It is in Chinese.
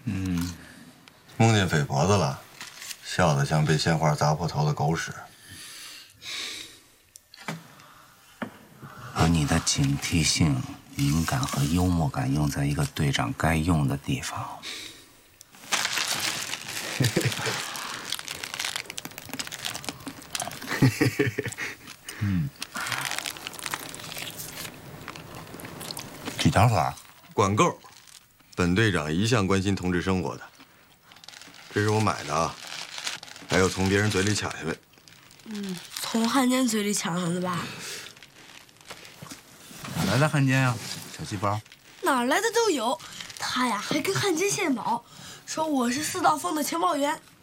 梦见飞婆子了，笑得像被鲜花砸破头的狗屎。 把你的警惕性、敏感和幽默感用在一个队长该用的地方。几条粉？ 管够。本队长一向关心同志生活的。这是我买的啊，还有从别人嘴里抢下来。 从汉奸嘴里抢上的吧？ 哪来的汉奸呀？小细胞？ 哪儿来的都有。他呀还跟汉奸献宝，说我是4道锋的情报员。